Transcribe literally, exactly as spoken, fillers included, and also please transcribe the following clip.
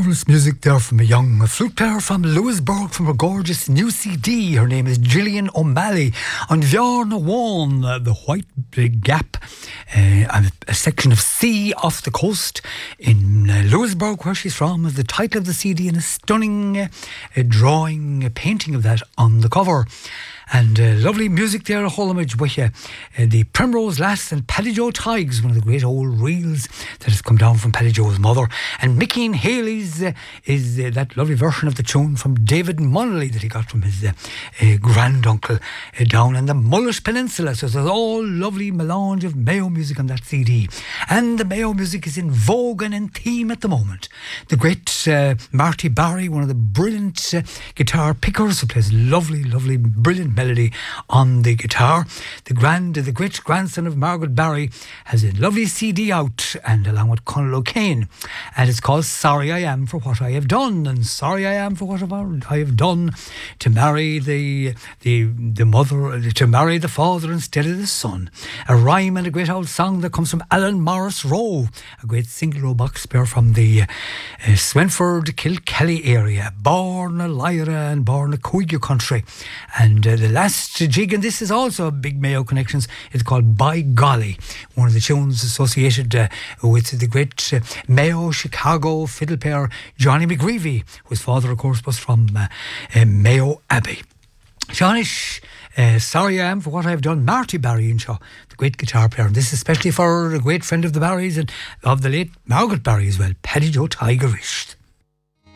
Marvellous music there from a young flute player from Lewisburg from a gorgeous new C D. Her name is Gillian O'Malley. On Bjarna Wan, the White Gap, uh, a section of sea off the coast in uh, Lewisburg, where she's from, is the title of the C D, and a stunning uh, drawing, a painting of that on the cover. And uh, lovely music there, a whole image with you. Uh, the Primrose Lass and Paddy Joe Tiggs, one of the great old reels that has come down from Paddy Joe's mother. And Mickey and Haley's uh, is uh, that lovely version of the tune from David Munnelly that he got from his uh, uh, granduncle uh, down in the Mullish Peninsula. So there's all lovely melange of Mayo music on that C D. And the Mayo music is in vogue and in theme at the moment. The great uh, Marty Barry, one of the brilliant uh, guitar pickers, who plays lovely, lovely, brilliant melody on the guitar. The grand, the great grandson of Margaret Barry has a lovely C D out, and along with Conal O'Kane, and it's called Sorry I Am for What I Have Done. And sorry I am for what I have done to marry the the the mother, to marry the father instead of the son. A rhyme and a great old song that comes from Alan Morris Rowe, a great single row box player from the uh, Swenford, Kilkelly area, born a Lyra and born a Coiga country. And uh, the last jig, and this is also a big Mayo connections, it's called By Golly, one of the tunes associated uh, with the great uh, Mayo Chicago fiddle player Johnny McGreevy, whose father of course was from uh, uh, Mayo Abbey. Johnish, uh, sorry I am for what I've done. Marty Barry Inshaw, the great guitar player, and this is especially for a great friend of the Barrys and of the late Margaret Barry as well, Paddy Joe Tigerish.